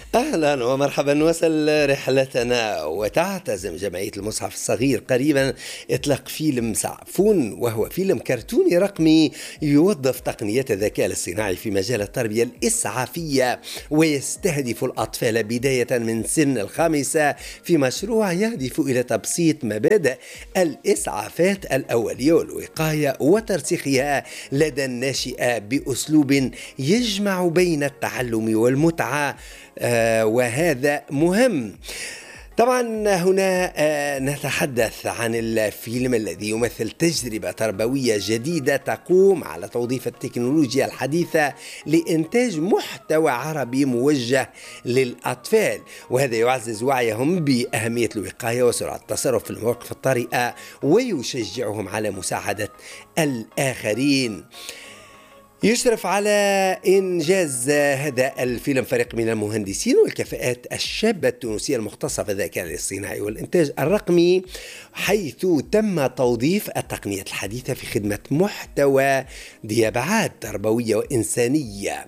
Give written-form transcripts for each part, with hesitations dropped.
أهلا ومرحبا، نواصل رحلتنا. وتعتزم جمعية المصحف الصغير قريبا إطلاق فيلم سعفون، وهو فيلم كرتوني رقمي يوظف تقنيات الذكاء الاصطناعي في مجال التربية الإسعافية، ويستهدف الأطفال بداية من سن الخامسة في مشروع يهدف إلى تبسيط مبادئ الإسعافات الأولية والوقاية وترسيخها لدى الناشئة بأسلوب يجمع بين التعلم والمتعة. وهذا مهم. طبعا هنا نتحدث عن الفيلم الذي يمثل تجربة تربوية جديدة تقوم على توظيف التكنولوجيا الحديثة لإنتاج محتوى عربي موجه للأطفال، وهذا يعزز وعيهم بأهمية الوقاية وسرعة التصرف في المواقف الطارئة، ويشجعهم على مساعدة الآخرين. يشرف على إنجاز هذا الفيلم فريق من المهندسين والكفاءات الشابة التونسية المختصة في الذكاء الاصطناعي والإنتاج الرقمي، حيث تم توظيف التقنيات الحديثة في خدمة محتوى ذي أبعاد تربوية وإنسانية.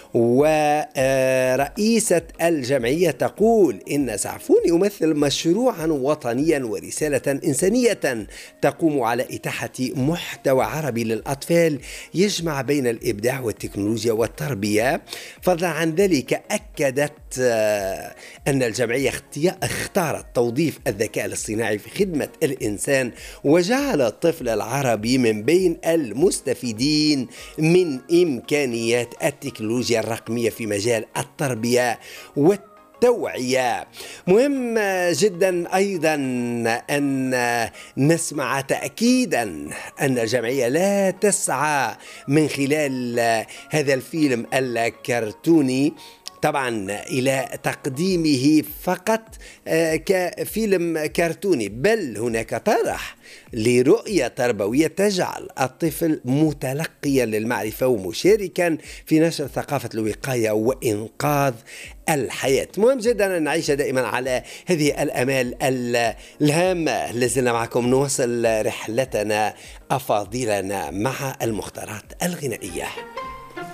ورئيسة الجمعية تقول إن سعفون يمثل مشروعا وطنيا ورسالة إنسانية تقوم على إتاحة محتوى عربي للأطفال يجمع بين الإبداع والتكنولوجيا والتربية. فضلا عن ذلك أكدت أن الجمعية اختارت توظيف الذكاء الاصطناعي في خدمة الإنسان، وجعل الطفل العربي من بين المستفيدين من إمكانيات التكنولوجيا الرقمية في مجال التربية والتوعية. مهم جدا أيضا أن نسمع تأكيدا أن الجمعية لا تسعى من خلال هذا الفيلم الكرتوني طبعا إلى تقديمه فقط كفيلم كرتوني، بل هناك طرح لرؤية تربوية تجعل الطفل متلقيا للمعرفة ومشاركا في نشر ثقافة الوقاية وإنقاذ الحياة. مهم جدا أن نعيش دائما على هذه الأمال الهامة. لازلنا معكم نواصل رحلتنا أفاضلنا مع المختارات الغنائية.